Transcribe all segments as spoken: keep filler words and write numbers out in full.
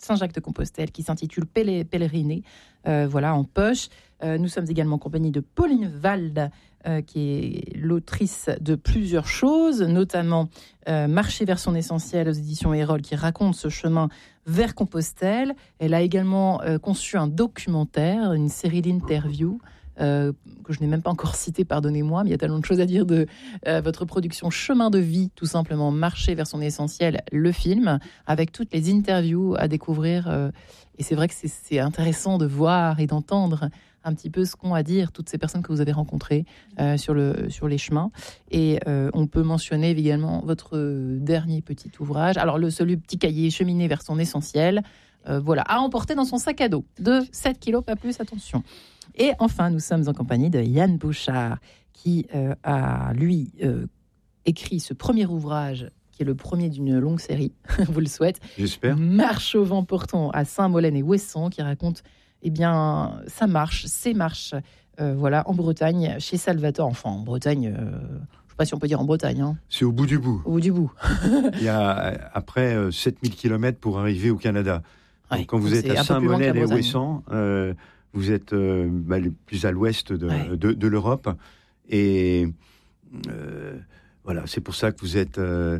Saint-Jacques-de-Compostelle qui s'intitule Pèle- Pèleriner, euh, voilà, en poche. Euh, nous sommes également en compagnie de Pauline Wald, euh, qui est l'autrice de plusieurs choses, notamment euh, Marcher vers son essentiel aux éditions Erol, qui raconte ce chemin vers Compostelle. Elle a également euh, conçu un documentaire, une série d'interviews, Euh, que je n'ai même pas encore cité, pardonnez-moi, mais il y a tellement de choses à dire de euh, votre production Chemin de vie, tout simplement, Marcher vers son essentiel, le film, avec toutes les interviews à découvrir. Euh, et c'est vrai que c'est, c'est intéressant de voir et d'entendre un petit peu ce qu'ont à dire toutes ces personnes que vous avez rencontrées euh, sur, le, sur les chemins. Et euh, on peut mentionner également votre dernier petit ouvrage, alors le, celui petit cahier Cheminer vers son essentiel, euh, voilà, à emporter dans son sac à dos, de sept kilos, pas plus, attention. Et enfin, nous sommes en compagnie de Yann Bouchard, qui euh, a, lui, euh, écrit ce premier ouvrage, qui est le premier d'une longue série, vous le souhaite. J'espère. Marche au vent portant à Saint-Molène et Ouessant, qui raconte eh bien, sa marche, ses marches, euh, voilà, en Bretagne, chez Salvatore. Enfin, en Bretagne, euh, je ne sais pas si on peut dire en Bretagne. Hein. C'est au bout du bout. Au bout du bout. Il y a après euh, sept mille kilomètres pour arriver au Canada. Donc, Ouais, quand vous donc êtes à Saint-Molène et Ouessant, euh, vous êtes euh, bah, plus à l'ouest de, ouais. de, de l'Europe. Et euh, voilà, c'est pour ça que vous êtes euh,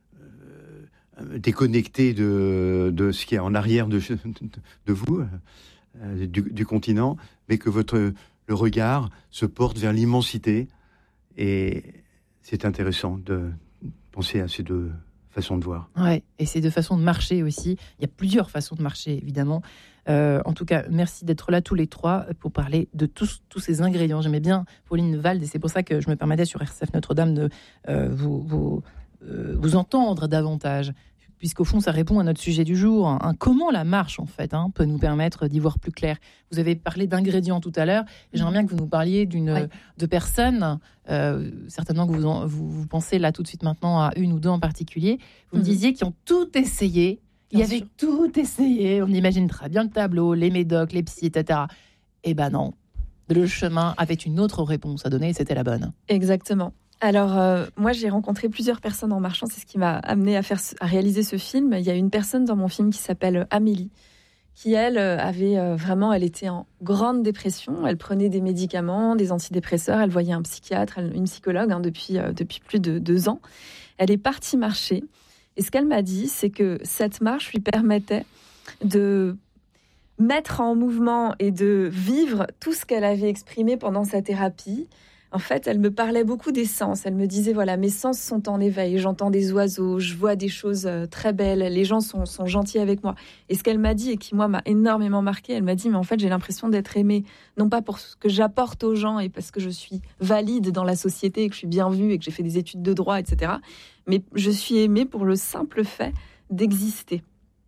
euh, déconnecté de, de ce qui est en arrière de, de, de vous, euh, du, du continent, mais que votre, le regard se porte vers l'immensité. Et c'est intéressant de penser à ces deux façons de voir. Ouais, et ces deux façons de marcher aussi. Il y a plusieurs façons de marcher, évidemment. Euh, en tout cas, merci d'être là tous les trois pour parler de tous, tous ces ingrédients. J'aimais bien Pauline Wald, et c'est pour ça que je me permettais sur R C F Notre-Dame de euh, vous, vous, euh, vous entendre davantage, puisqu'au fond, ça répond à notre sujet du jour. Hein. Comment la marche, en fait, hein, peut nous permettre d'y voir plus clair. Vous avez parlé d'ingrédients tout à l'heure, et j'aimerais bien que vous nous parliez d'une, ouais. de personnes, euh, certainement que vous, en, vous, vous pensez là tout de suite maintenant à une ou deux en particulier, vous mm-hmm. me disiez qui ont tout essayé. Il y avait sûr. tout essayé. On imagine très bien le tableau, les médocs, les psys, et cetera. Eh ben non. Le chemin avait une autre réponse à donner et c'était la bonne. Exactement. Alors, euh, moi, j'ai rencontré plusieurs personnes en marchant. C'est ce qui m'a amené à, faire, à réaliser ce film. Il y a une personne dans mon film qui s'appelle Amélie, qui, elle, avait euh, vraiment... Elle était en grande dépression. Elle prenait des médicaments, des antidépresseurs. Elle voyait un psychiatre, une psychologue hein, depuis, euh, depuis plus de deux ans. Elle est partie marcher. Et ce qu'elle m'a dit, c'est que cette marche lui permettait de mettre en mouvement et de vivre tout ce qu'elle avait exprimé pendant sa thérapie. En fait, elle me parlait beaucoup des sens. Elle me disait, voilà, mes sens sont en éveil. J'entends des oiseaux, je vois des choses très belles. Les gens sont, sont gentils avec moi. Et ce qu'elle m'a dit et qui, moi, m'a énormément marqué, elle m'a dit, mais en fait, j'ai l'impression d'être aimée, non pas pour ce que j'apporte aux gens et parce que je suis valide dans la société et que je suis bien vue et que j'ai fait des études de droit, et cetera, mais je suis aimée pour le simple fait d'exister.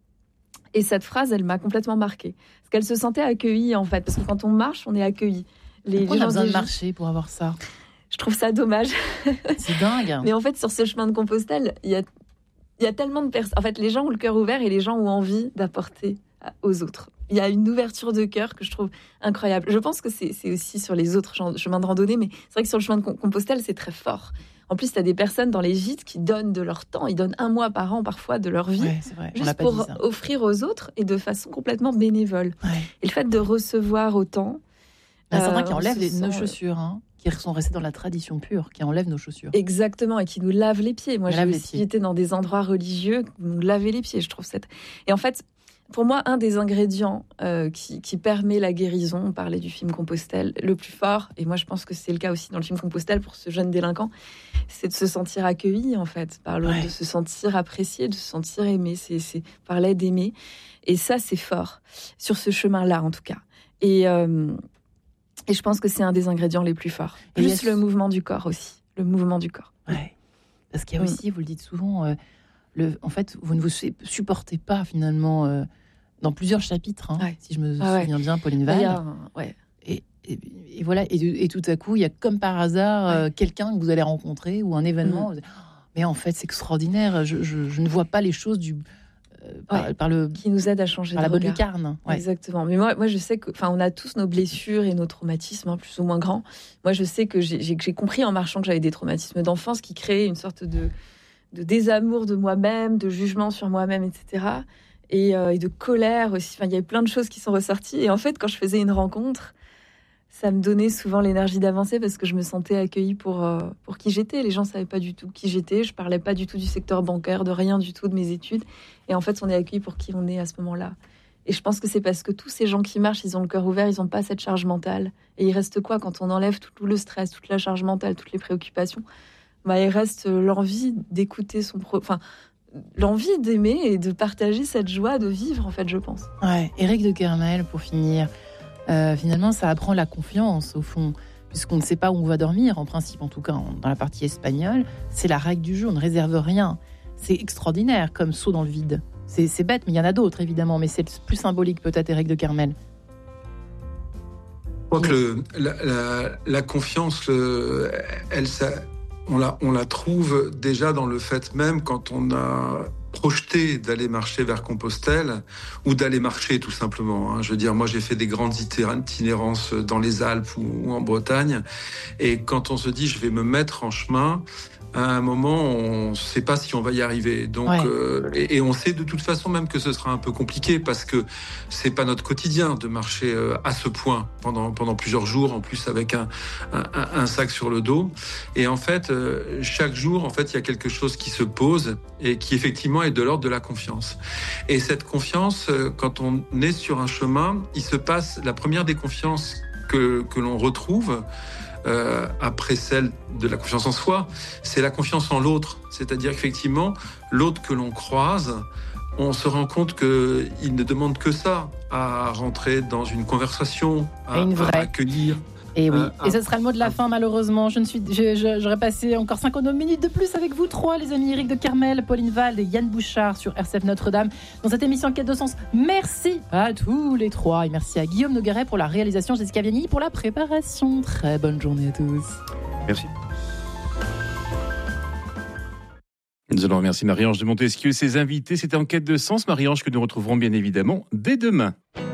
Et cette phrase, elle m'a complètement marquée. Parce qu'elle se sentait accueillie, en fait. Parce que quand on marche, on est accueilli. Les, Pourquoi les on a besoin de marcher pour avoir ça ? Je trouve ça dommage. C'est dingue. Mais en fait, sur ce chemin de Compostelle, il y a, il y a tellement de personnes... En fait, les gens ont le cœur ouvert et les gens ont envie d'apporter aux autres. Il y a une ouverture de cœur que je trouve incroyable. Je pense que c'est, c'est aussi sur les autres chemins de randonnée, mais c'est vrai que sur le chemin de Compostelle, c'est très fort. En plus, tu as des personnes dans les gîtes qui donnent de leur temps. Ils donnent un mois par an, parfois, de leur vie. Ouais, c'est vrai. Juste pour offrir aux autres et de façon complètement bénévole. Ouais. Et le fait de recevoir autant... Il y a certains euh, qui enlèvent les, sent... nos chaussures, hein, qui sont restés dans la tradition pure, qui enlèvent nos chaussures. Exactement, et qui nous lavent les pieds. Moi, j'ai aussi été dans des endroits religieux qui nous lavaient les pieds, je trouve. Cette... Et en fait, pour moi, un des ingrédients euh, qui, qui permet la guérison, on parlait du film Compostelle, le plus fort, et moi je pense que c'est le cas aussi dans le film Compostelle pour ce jeune délinquant, c'est de se sentir accueilli, en fait, par l'autre, ouais. de se sentir apprécié, de se sentir aimé. C'est, c'est parler d'aimer. Et ça, c'est fort, sur ce chemin-là, en tout cas. Et... Euh, Et je pense que c'est un des ingrédients les plus forts. Plus le mouvement du corps aussi. Le mouvement du corps. Ouais. Parce qu'il y a aussi, mmh. vous le dites souvent, euh, le, en fait, vous ne vous supportez pas finalement euh, dans plusieurs chapitres, hein, ouais. si je me ah souviens ouais. bien, Pauline Wald. A, ouais. et, et, et voilà, et, et tout à coup, il y a comme par hasard ouais. euh, quelqu'un que vous allez rencontrer ou un événement. Mmh. Vous dites, oh, mais en fait, c'est extraordinaire. Je, je, je ne vois pas les choses du... Par, ouais, par le, qui nous aide à changer par de la bonne regard. lucarne. Ouais. Exactement. Mais moi, moi, je sais que, enfin, on a tous nos blessures et nos traumatismes, hein, plus ou moins grands. Moi, je sais que j'ai, j'ai, j'ai compris en marchant que j'avais des traumatismes d'enfance qui créaient une sorte de, de désamour de moi-même, de jugement sur moi-même, et cetera. et, euh, et de colère aussi. Enfin, il y avait plein de choses qui sont ressorties. Et en fait, quand je faisais une rencontre, ça me donnait souvent l'énergie d'avancer parce que je me sentais accueillie pour, euh, pour qui j'étais. Les gens ne savaient pas du tout qui j'étais. Je ne parlais pas du tout du secteur bancaire, de rien du tout de mes études. Et en fait, on est accueillis pour qui on est à ce moment-là. Et je pense que c'est parce que tous ces gens qui marchent, ils ont le cœur ouvert, ils n'ont pas cette charge mentale. Et il reste quoi quand on enlève tout le stress, toute la charge mentale, toutes les préoccupations? Bah, il reste l'envie d'écouter son... Pro... Enfin, l'envie d'aimer et de partager cette joie de vivre, en fait, je pense. Ouais, Éric de Kermel, pour finir, euh, finalement, ça apprend la confiance, au fond, puisqu'on ne sait pas où on va dormir, en principe, en tout cas, dans la partie espagnole. C'est la règle du jeu, on ne réserve rien. C'est extraordinaire, comme saut dans le vide. C'est, c'est bête, mais il y en a d'autres, évidemment, mais c'est le plus symbolique, peut-être, Éric de Kermel. Je crois que le, la, la, la confiance, le, elle, ça, on, la, on la trouve déjà dans le fait même quand on a projeté d'aller marcher vers Compostelle ou d'aller marcher tout simplement. Hein. Je veux dire, moi j'ai fait des grandes itinérances dans les Alpes ou, ou en Bretagne, et quand on se dit je vais me mettre en chemin, à un moment, on ne sait pas si on va y arriver. Donc, ouais. euh, et, et on sait de toute façon même que ce sera un peu compliqué parce que c'est pas notre quotidien de marcher euh, à ce point pendant, pendant plusieurs jours, en plus avec un, un, un sac sur le dos. Et en fait, euh, chaque jour, en fait, il y a quelque chose qui se pose et qui effectivement est de l'ordre de la confiance. Et cette confiance, euh, quand on est sur un chemin, il se passe la première des confiances que, que l'on retrouve. Euh, après celle de la confiance en soi, c'est la confiance en l'autre. C'est-à-dire qu'effectivement, l'autre que l'on croise, on se rend compte qu'il ne demande que ça, à rentrer dans une conversation, à, une vraie. à accueillir. Et oui, euh, et ce sera le mot de la fin, malheureusement. Je ne suis, je, je, j'aurais passé encore cinquante minutes de plus avec vous trois, les amis. Éric de Kermel, Pauline Wald et Yann Bouchard sur R C F Notre-Dame dans cette émission Quête de Sens. Merci à tous les trois et merci à Guillaume Nogueret pour la réalisation, Jessica Vianney pour la préparation. Très bonne journée à tous. Merci. Nous allons remercier Marie-Ange de Montesquieu et ses invités. C'était En Quête de Sens, Marie-Ange, que nous retrouverons bien évidemment dès demain.